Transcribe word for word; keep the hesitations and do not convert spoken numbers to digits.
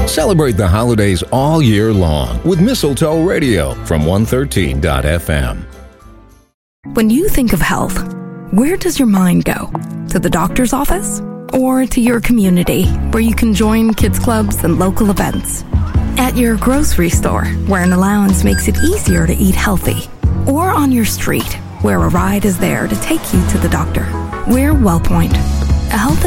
Celebrate the holidays all year long with Mistletoe Radio from one thirteen dot f m. When you think of health, where does your mind go? To the doctor's office? Or to your community, where you can join kids clubs and local events? At your grocery store, where an allowance makes it easier to eat healthy? Or on your street, where a ride is there to take you to the doctor? We're WellPoint, a health